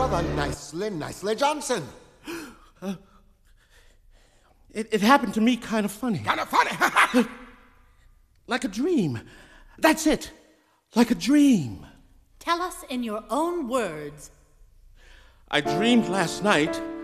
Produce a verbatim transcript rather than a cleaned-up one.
brother Nicely, Nicely Johnson. Uh, it, it happened to me kind of funny. Kind of funny? Like a dream. That's it. Like a dream. Tell us in your own words. I dreamed last night